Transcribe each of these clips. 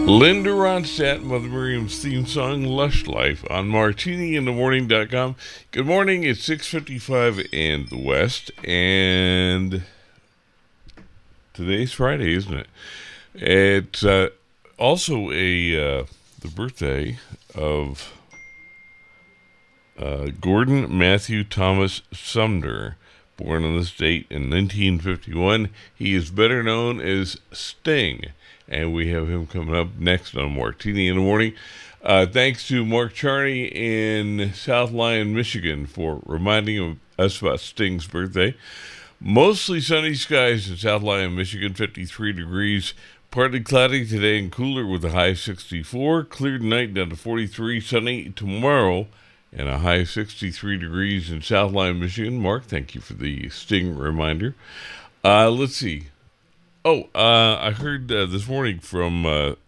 Linda Ronstadt, Mother Miriam's theme song, Lush Life, on martiniinthemorning.com. Good morning, it's 6:55 in the West, and today's Friday, isn't it? It's also the birthday of Gordon Matthew Thomas Sumner, born on this date in 1951. He is better known as Sting. And we have him coming up next on Martini in the Morning. Thanks to Mark Charney in South Lyon, Michigan, for reminding us about Sting's birthday. Mostly sunny skies in South Lyon, Michigan, 53 degrees. Partly cloudy today and cooler with a high of 64. Clear tonight down to 43. Sunny tomorrow and a high of 63 degrees in South Lyon, Michigan. Mark, thank you for the Sting reminder. Let's see. I heard this morning from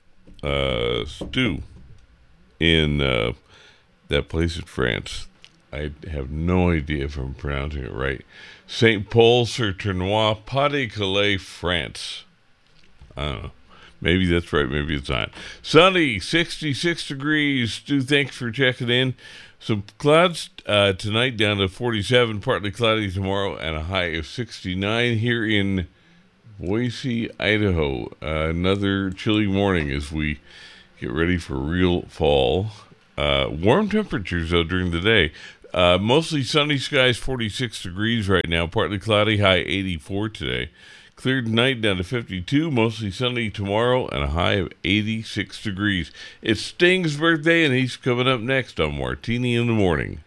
Stu in that place in France. I have no idea if I'm pronouncing it right. Saint Paul-sur-Tournois, Pas-de-Calais, France. I don't know. Maybe that's right, maybe it's not. Sunny, 66 degrees. Stu, thanks for checking in. Some clouds tonight down to 47, partly cloudy tomorrow, and a high of 69 here in Boise, Idaho. Another chilly morning as we get ready for real fall. Warm temperatures, though, during the day. Mostly sunny skies, 46 degrees right now. Partly cloudy, high 84 today. Clear tonight down to 52. Mostly sunny tomorrow and a high of 86 degrees. It's Sting's birthday, and he's coming up next on Martini in the Morning.